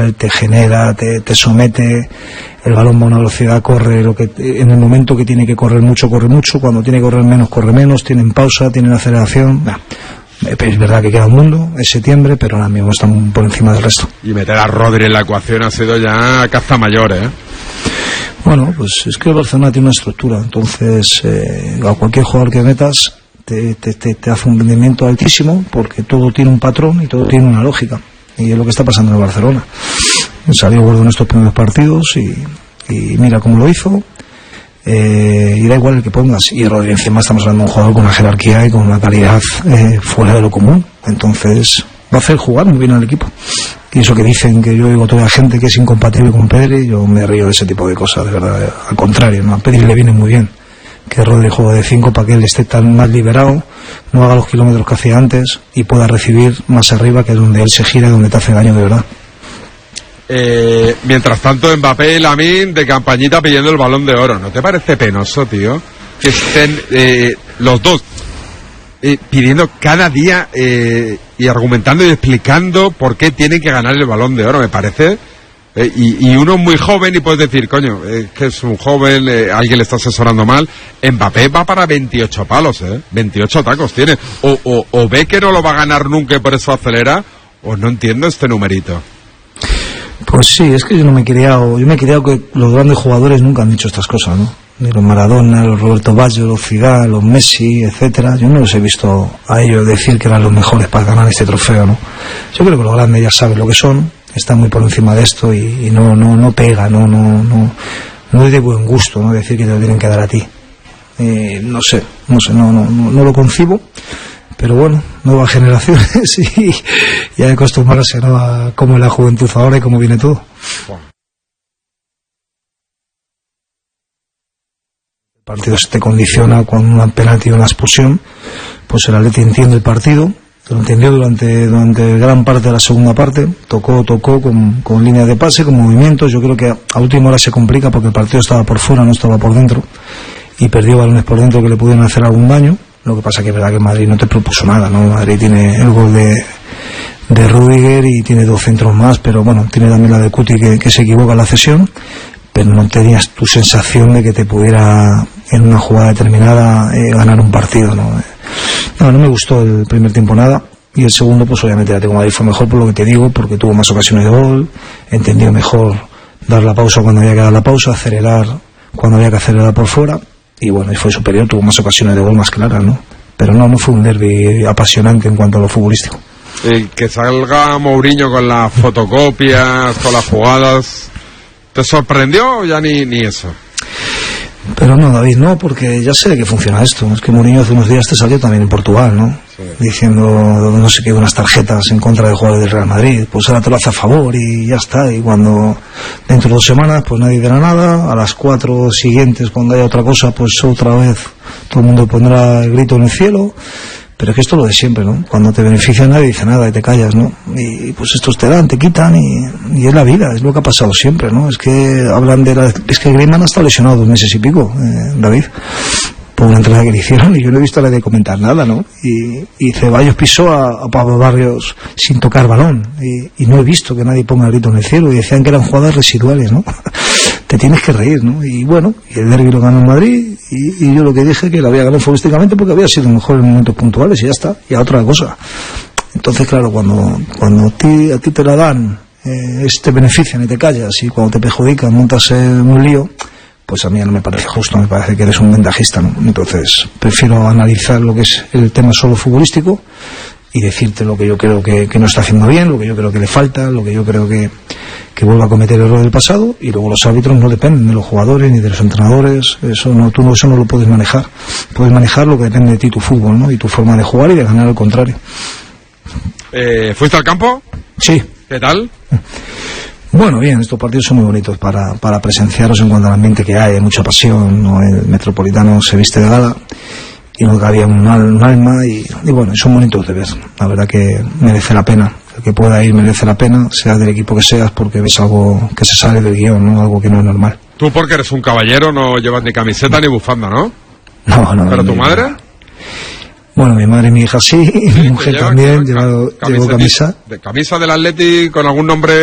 tal, te genera, te somete, el balón va a una velocidad, corre en el momento que tiene que correr mucho, cuando tiene que correr menos, corre menos, tienen pausa, tienen aceleración. Es verdad que queda un mundo, es septiembre, pero ahora mismo están por encima del resto. Y meter a Rodri en la ecuación ha sido ya caza mayor, ¿eh? Bueno, pues es que el Barcelona tiene una estructura, entonces a cualquier jugador que metas te hace un rendimiento altísimo, porque todo tiene un patrón y todo tiene una lógica, y es lo que está pasando en el Barcelona. Salió gordo en estos primeros partidos y mira cómo lo hizo. Y da igual el que pongas, y Rodri encima estamos hablando de un jugador con una jerarquía y con una calidad fuera de lo común, entonces va a hacer jugar muy bien al equipo. Y eso que dicen, que yo digo a toda la gente que es incompatible con Pedri, yo me río de ese tipo de cosas, de verdad. Al contrario, ¿no? A Pedri le viene muy bien que Rodri juegue de 5 para que él esté tan más liberado, no haga los kilómetros que hacía antes y pueda recibir más arriba, que es donde él se gira y donde te hace daño de verdad. Mientras tanto, Mbappé y Lamine de campañita pidiendo el Balón de Oro. ¿No te parece penoso, tío? Que estén los dos pidiendo cada día y argumentando y explicando por qué tienen que ganar el Balón de Oro, me parece. Y uno muy joven y puedes decir, coño, que es un joven, alguien le está asesorando mal. Mbappé va para 28 palos, 28 tacos tiene. O ve que no lo va a ganar nunca y por eso acelera, o no entiendo este numerito. Pues sí, es que yo me he criado que los grandes jugadores nunca han dicho estas cosas, ¿no? Ni los Maradona, los Roberto Baggio, los Zidane, los Messi, etcétera. Yo no los he visto a ellos decir que eran los mejores para ganar este trofeo, ¿no? Yo creo que los grandes ya saben lo que son, están muy por encima de esto y no pega, no es de buen gusto, ¿no? Decir que te lo tienen que dar a ti. No sé, no lo concibo. Pero bueno, nuevas generaciones y hay que acostumbrarse, ¿no? A cómo es la juventud ahora y cómo viene todo. El partido se te condiciona con una penalti y una expulsión, pues el Atleti entiende el partido, lo entendió durante gran parte de la segunda parte, tocó con líneas de pase, con movimientos. Yo creo que a última hora se complica porque el partido estaba por fuera, no estaba por dentro, y perdió balones por dentro que le pudieron hacer algún daño. Lo que pasa que es verdad que Madrid no te propuso nada, ¿no? Madrid tiene el gol de Rüdiger y tiene 2 centros más, pero bueno, tiene también la de Cuti que se equivoca en la cesión, pero no tenías tu sensación de que te pudiera en una jugada determinada ganar un partido, ¿no? No me gustó el primer tiempo nada, y el segundo pues obviamente el Atlético de Madrid fue mejor por lo que te digo, porque tuvo más ocasiones de gol, entendió mejor dar la pausa cuando había que dar la pausa, acelerar cuando había que acelerar por fuera. Y bueno, y fue superior, tuvo más ocasiones de gol más claras, ¿no? Pero no fue un derbi apasionante en cuanto a lo futbolístico. Que salga Mourinho con las fotocopias, con las jugadas, ¿te sorprendió o ya ni eso? Pero no, David, no, porque ya sé que funciona esto. Es que Mourinho hace unos días te salió también en Portugal, ¿no? Sí. Diciendo, no sé qué, unas tarjetas en contra de jugadores del Real Madrid. Pues ahora te lo hace a favor y ya está. Y cuando dentro de 2 semanas, pues nadie dirá nada. A las 4 siguientes, cuando haya otra cosa, pues otra vez todo el mundo pondrá el grito en el cielo. Pero es que esto es lo de siempre, ¿no? Cuando te beneficia nadie dice nada y te callas, ¿no? Y pues estos te dan, te quitan y es la vida, es lo que ha pasado siempre, ¿no? Es que hablan es que Griezmann ha estado lesionado 2 meses y pico, David, por una entrada que le hicieron y yo no he visto a nadie comentar nada, ¿no? Y Ceballos pisó a Pablo Barrios sin tocar balón y no he visto que nadie ponga el grito en el cielo y decían que eran jugadas residuales, ¿no? Te tienes que reír, ¿no? Y bueno, y el derbi lo ganó en Madrid y yo lo que dije que lo había ganado futbolísticamente porque había sido mejor en momentos puntuales y ya está, y a otra cosa. Entonces claro, cuando a ti te la dan, te benefician y te callas, y cuando te perjudican montas un lío, pues a mí no me parece justo, me parece que eres un ventajista, ¿no? Entonces prefiero analizar lo que es el tema solo futbolístico y decirte lo que yo creo que no está haciendo bien, lo que yo creo que le falta, lo que yo creo que vuelve a cometer el error del pasado, y luego los árbitros no dependen de los jugadores ni de los entrenadores, eso no lo puedes manejar lo que depende de ti, tu fútbol, ¿no? Y tu forma de jugar y de ganar al contrario. ¿Fuiste al campo? Sí. ¿Qué tal? Bueno, bien, estos partidos son muy bonitos para presenciarlos en cuanto al ambiente que hay mucha pasión, ¿no? El Metropolitano se viste de gala y no cabía un alma y bueno, son bonitos de ver, la verdad que merece la pena. El que pueda ir merece la pena, seas del equipo que seas, porque ves algo que se sale del guión, ¿no? Algo que no es normal. Tú porque eres un caballero no llevas ni camiseta ni bufanda, ¿no? No. ¿Pero tu madre? Bueno, mi madre y mi hija sí, mi mujer también, llevo camisa. ¿Camisa del Atleti con algún nombre